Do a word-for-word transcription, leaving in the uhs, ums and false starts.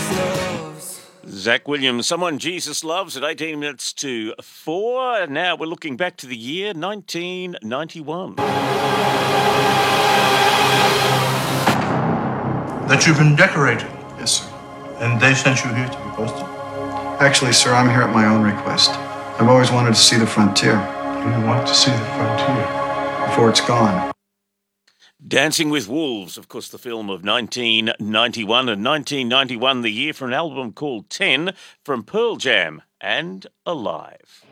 Zach Williams, Someone Jesus Loves at eighteen minutes to four. Now we're looking back to the year nineteen ninety-one. That you've been decorated. Yes, sir. And they sent you here to be posted? Actually, sir, I'm here at my own request. I've always wanted to see the frontier. You want to see the frontier? Before it's gone. Dancing with Wolves, of course, the film of nineteen ninety-one, and nineteen ninety-one, the year for an album called ten from Pearl Jam and Alive.